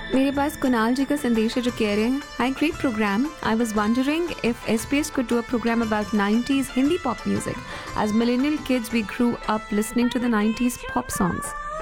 मेरे पास कुणाल जी का संदेश है जो कह रहे हैं, high great programme. I was wondering if SBS could do a program about 90s Hindi pop music. As millennial kids, we grew up listening to the 90s pop songs.